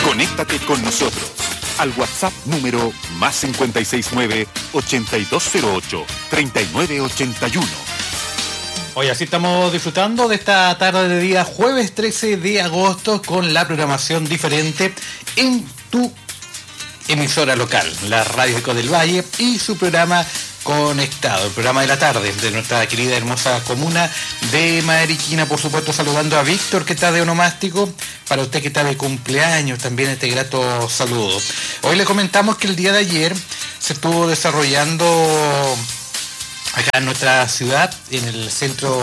Conéctate con nosotros al WhatsApp número +569 8208 3981. Hoy así estamos disfrutando de esta tarde de día jueves 13 de agosto con la programación diferente en tu emisora local, la Radio Eco del Valle, y su programa Conectado, el programa de la tarde de nuestra querida hermosa comuna de Mariquina. Por supuesto, saludando a Víctor, que está de onomástico, para usted que está de cumpleaños, también este grato saludo. Hoy le comentamos que el día de ayer se estuvo desarrollando acá en nuestra ciudad, en el centro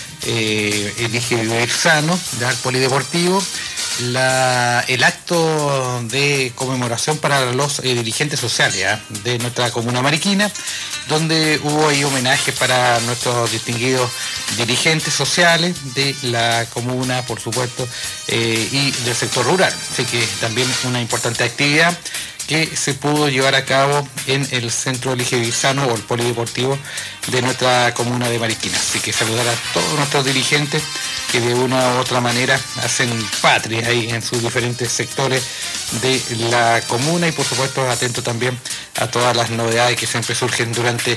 Elige Vivir Sano, del Polideportivo, el acto de conmemoración para los dirigentes sociales de nuestra comuna mariquina, donde hubo ahí homenajes para nuestros distinguidos dirigentes sociales de la comuna, por supuesto, y del sector rural. Así que también una importante actividad que se pudo llevar a cabo en el centro Elige Vivir Sano o el polideportivo de nuestra comuna de Mariquina. Así que saludar a todos nuestros dirigentes que de una u otra manera hacen patria ahí en sus diferentes sectores de la comuna, y por supuesto atento también a todas las novedades que siempre surgen durante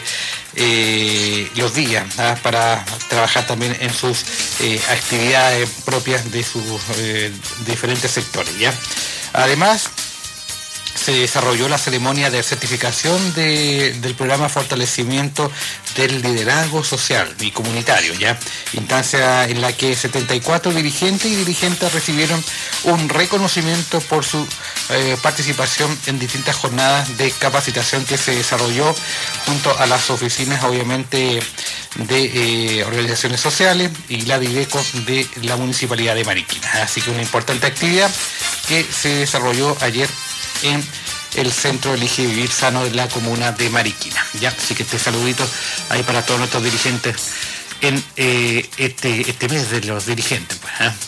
los días para trabajar también en sus actividades propias de sus diferentes sectores, ¿ya? Además, se desarrolló la ceremonia de certificación del programa Fortalecimiento del Liderazgo Social y Comunitario, ¿ya? Instancia en la que 74 dirigentes y dirigentes recibieron un reconocimiento por su participación en distintas jornadas de capacitación que se desarrolló junto a las oficinas, obviamente, de organizaciones sociales y la Diveco de la Municipalidad de Mariquina. Así que una importante actividad que se desarrolló ayer en el centro Elige Vivir Sano de la comuna de Mariquina, ¿ya? Así que este saludito ahí para todos nuestros dirigentes en este mes de los dirigentes,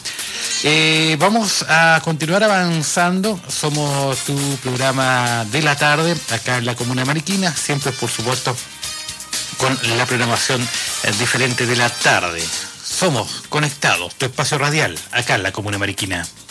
pues, vamos a continuar avanzando. Somos tu programa de la tarde acá en la comuna de Mariquina, siempre por supuesto con la programación diferente de la tarde. Somos Conectados, tu espacio radial acá en la comuna de Mariquina.